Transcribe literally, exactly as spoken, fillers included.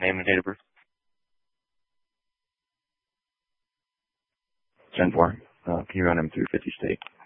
Name and date of birth. ten four. Uh, can you run him through fifty state?